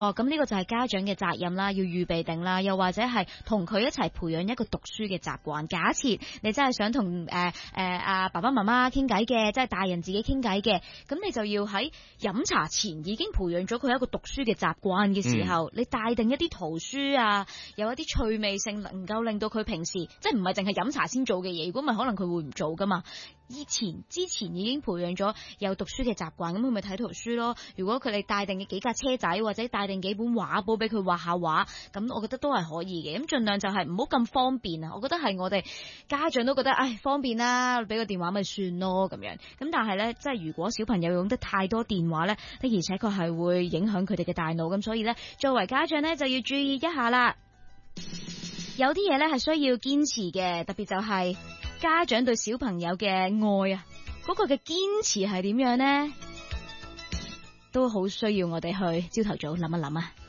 咁呢個就係家長嘅責任啦，要預備定啦，又或者係同佢一齊培養一個讀書嘅習慣。假設你真係想同爸爸媽媽傾偈嘅，即係大人自己傾偈嘅，咁你就要喺飲茶前已經培養咗佢一個讀書嘅習慣嘅時候，你帶定一啲圖書啊，有一啲趣味性，能夠令到佢平時即係唔係淨係飲茶先做嘅嘢，如果唔係可能佢會唔做噶嘛。之前已經培養咗有讀書嘅習慣，咁佢咪睇圖書咯。如果佢哋帶定幾架車仔或者帶定幾本畫簿俾佢畫下畫，咁我覺得都係可以嘅。咁盡量就係唔好咁方便啊。我覺得係我哋家長都覺得方便啦，俾個電話咪算咯咁樣。咁但係呢，即係如果小朋友用得太多電話呢，的而且確係會影響佢哋嘅大腦。咁所以呢，作為家長呢，就要注意一下啦。有啲嘢呢係需要堅持嘅，特別就係家長對小朋友嘅愛啊，嗰個嘅堅持係點樣呢？都好需要我哋去朝頭早諗一諗啊。